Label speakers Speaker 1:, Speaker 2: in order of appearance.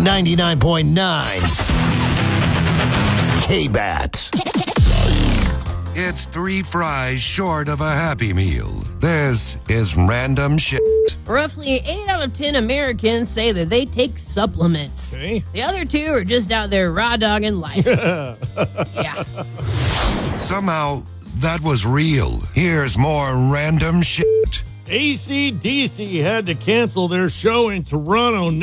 Speaker 1: 99.9 K-Bats.
Speaker 2: It's 3 fries short of a Happy Meal. This is random shit.
Speaker 3: Roughly 8 out of 10 Americans say that they take supplements.
Speaker 4: Okay.
Speaker 3: The other 2 are just out there raw dogging life. Yeah.
Speaker 2: Somehow, that was real. Here's more random shit.
Speaker 4: AC/DC had to cancel their show in Toronto